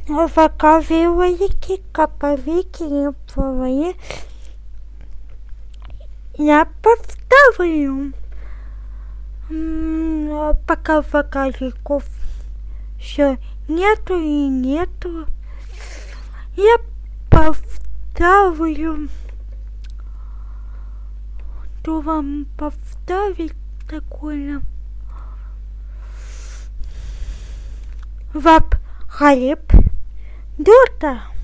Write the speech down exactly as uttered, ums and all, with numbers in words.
Ваковиловики, каповики, липовые. Я повторю. Пока ваковиков все нету и нету. Я повторю. Что вам повторить такое? Вап хлеб. Дута.